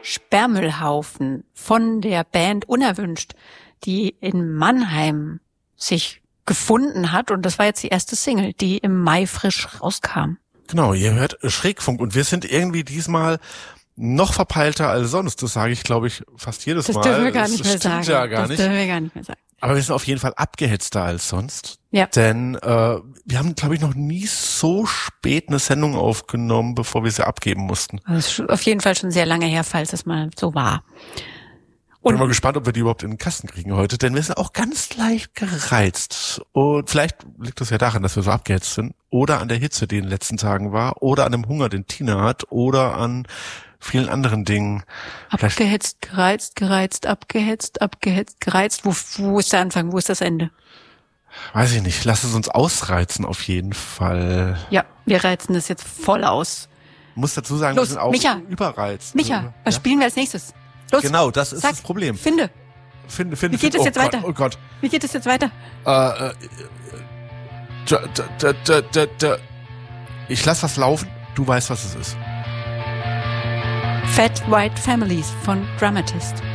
Sperrmüllhaufen von der Band Unerwünscht, die in Mannheim sich gefunden hat. Und das war jetzt die erste Single, die im Mai frisch rauskam. Genau, ihr hört Schrägfunk und wir sind irgendwie diesmal noch verpeilter als sonst. Das sage ich, glaube ich, fast jedes Mal. Das dürfen wir gar nicht mehr sagen. Ja gar das nicht. dürfen wir gar nicht mehr sagen. Aber wir sind auf jeden Fall abgehetzter als sonst. Ja. Denn wir haben, glaube ich, noch nie so spät eine Sendung aufgenommen, bevor wir sie abgeben mussten. Also das ist auf jeden Fall schon sehr lange her, falls es mal so war. Und bin mal gespannt, ob wir die überhaupt in den Kasten kriegen heute, denn wir sind auch ganz leicht gereizt. Und vielleicht liegt das ja daran, dass wir so abgehetzt sind. Oder an der Hitze, die in den letzten Tagen war. Oder an dem Hunger, den Tina hat. Oder an vielen anderen Dingen. Abgehetzt, gereizt, abgehetzt, gereizt. Wo ist der Anfang? Wo ist das Ende? Weiß ich nicht. Lass es uns ausreizen auf jeden Fall. Ja, wir reizen das jetzt voll aus. Muss dazu sagen, Los, wir sind auch Micha. überreizt. Micha, was spielen wir als nächstes? Los, Genau, das ist sag, das Problem. Finde. Wie geht es jetzt weiter? Oh Gott. Wie geht es jetzt weiter? Ich lass was laufen, du weißt, was es ist. Fat White Families von Dramatist.